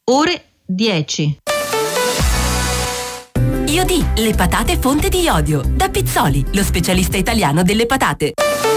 ore 10. Iodì, le patate fonte di iodio. Da Pizzoli, lo specialista italiano delle patate.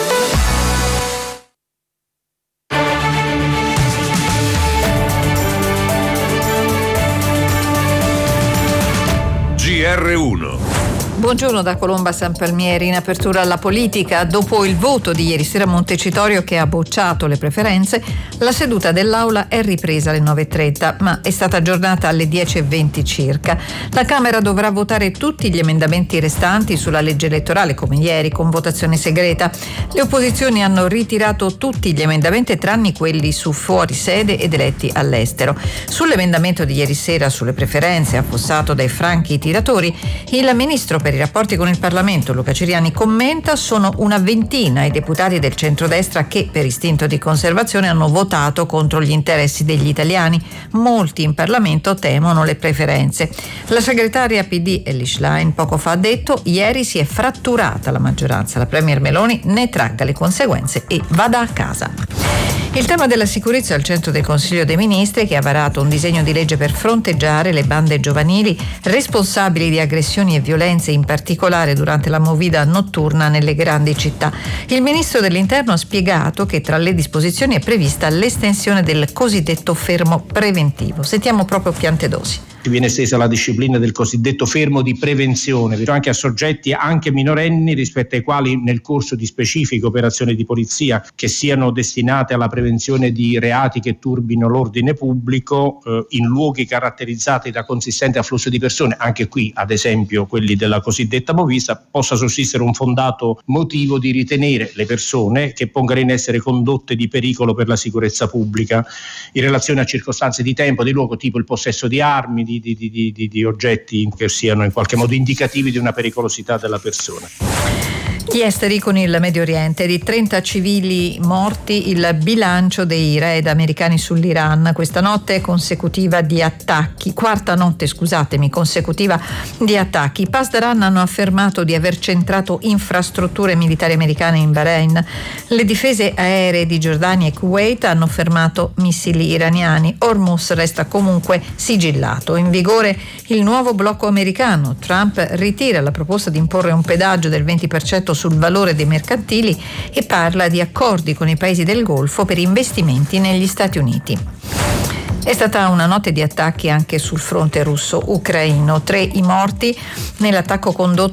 GR1. Buongiorno da Colomba San Palmieri. In apertura alla politica, dopo il voto di ieri sera a Montecitorio che ha bocciato le preferenze, la seduta dell'Aula è ripresa alle 9.30, ma è stata aggiornata alle 10.20 circa. La Camera dovrà votare tutti gli emendamenti restanti sulla legge elettorale, come ieri, con votazione segreta. Le opposizioni hanno ritirato tutti gli emendamenti tranne quelli su fuori sede ed eletti all'estero. Sull'emendamento di ieri sera sulle preferenze, affossato dai franchi tiratori, il ministro per i rapporti con il Parlamento, Luca Ciriani, commenta: sono una ventina i deputati del centrodestra che per istinto di conservazione hanno votato contro gli interessi degli italiani. Molti in Parlamento temono le preferenze. La segretaria PD Elly Schlein poco fa ha detto: ieri si è fratturata la maggioranza, la premier Meloni ne tragga le conseguenze e vada a casa. Il tema della sicurezza è al centro del Consiglio dei Ministri, che ha varato un disegno di legge per fronteggiare le bande giovanili responsabili di aggressioni e violenze, in particolare durante la movida notturna nelle grandi città. Il ministro dell'Interno ha spiegato che tra le disposizioni è prevista l'estensione del cosiddetto fermo preventivo. Sentiamo proprio Piantedosi. Viene estesa la disciplina del cosiddetto fermo di prevenzione anche a soggetti anche minorenni, rispetto ai quali nel corso di specifiche operazioni di polizia che siano destinate alla prevenzione di reati che turbino l'ordine pubblico in luoghi caratterizzati da consistente afflusso di persone, anche qui ad esempio quelli della cosiddetta movisa, possa sussistere un fondato motivo di ritenere le persone che pongano in essere condotte di pericolo per la sicurezza pubblica in relazione a circostanze di tempo, di luogo, tipo il possesso di armi, di oggetti che siano in qualche modo indicativi di una pericolosità della persona. Gli esteri con il Medio Oriente, di 30 civili morti il bilancio dei raid americani sull'Iran. Questa notte consecutiva di attacchi, quarta notte consecutiva di attacchi. I Pasdaran hanno affermato di aver centrato infrastrutture militari americane in Bahrain. Le difese aeree di Giordania e Kuwait hanno fermato missili iraniani. Hormuz resta comunque sigillato. In vigore il nuovo blocco americano. Trump ritira la proposta di imporre un pedaggio del 20% sul valore dei mercantili e parla di accordi con i paesi del Golfo per investimenti negli Stati Uniti. È stata una notte di attacchi anche sul fronte russo-ucraino. 3 i morti nell'attacco condotto